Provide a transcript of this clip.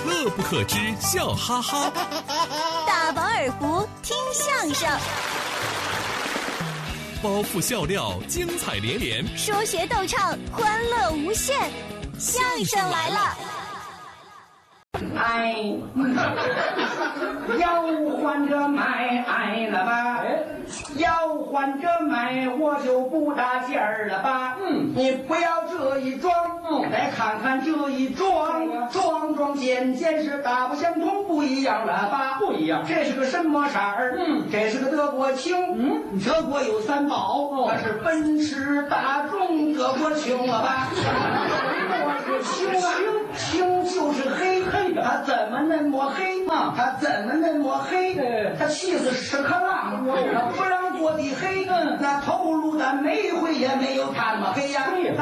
乐不可支，笑哈哈。 大饱耳福，听相声。 包袱笑料，精彩连连； 说学逗唱，欢乐无限。相声来了！ 哎，要换着买了吧？要换着买，我就不搭劲儿了吧？你不要这一装，来看看这一装，装件是大不相同，不一样了吧？不一样，这是个什么色儿？这是个德国青。德国有三宝，它是奔驰、大众、德国青了吧？青就是黑，它怎么那么黑啊？它怎么那么黑？它气死屎壳郎，不让过的黑，那头颅的煤灰也没有它那么黑呀。